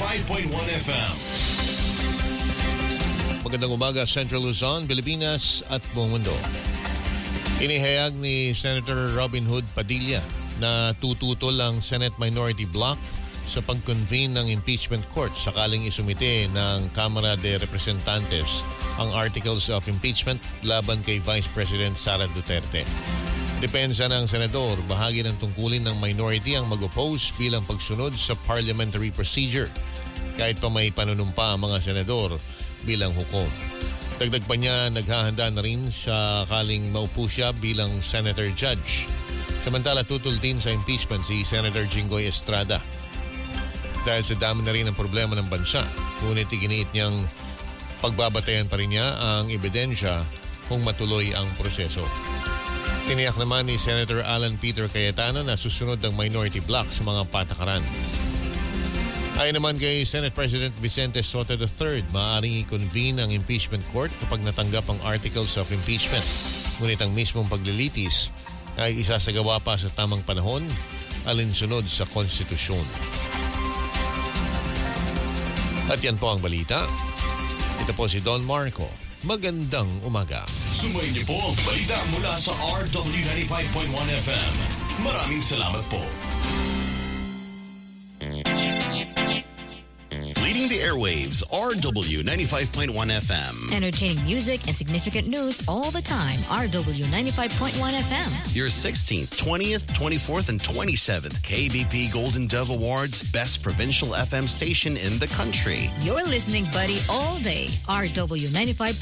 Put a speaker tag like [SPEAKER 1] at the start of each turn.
[SPEAKER 1] 95.1 FM.
[SPEAKER 2] Magandang umaga, Central Luzon, Pilipinas at buong mundo. Inihayag ni Senator Robin Hood Padilla na tututol ang Senate Minority Bloc sa pag-convene ng impeachment court sakaling isumite ng Kamara de Representantes ang articles of impeachment laban kay Vice President Sara Duterte. Depensa ng senador, bahagi ng tungkulin ng minority ang mag-oppose bilang pagsunod sa parliamentary procedure kahit pa may panunumpa ang mga senador bilang hukom. Dagdag pa niya, naghahanda na rin sa kaling maupo siya bilang senator judge. Samantala, tutol din sa impeachment si Senator Jinggoy Estrada. Dahil sa dami na rin ang problema ng bansa, ngunit iginiit niyang pagbabatayan pa rin niya ang ebidensya kung matuloy ang proseso. Tiniyak naman ni Senator Alan Peter Cayetano na susunod ang minority bloc sa mga patakaran. Ayon naman kay Senate President Vicente Sotto III, maaaring i-convene ang impeachment court kapag natanggap ang articles of impeachment. Ngunit ang mismong paglilitis ay isasagawa pa sa tamang panahon alinsunod sa konstitusyon. At yan po ang balita. Ito po si Don Marco. Magandang umaga.
[SPEAKER 1] Sumayin niyo po ang balita mula sa RW95.1 FM. Maraming salamat po. Leading the airwaves, RW95.1 FM.
[SPEAKER 3] Entertaining music and significant news all the time. RW95.1 FM.
[SPEAKER 1] Your 16th, 20th, 24th, and 27th KBP Golden Dove Awards Best Provincial FM Station in the country.
[SPEAKER 3] You're listening, buddy, all day. RW95.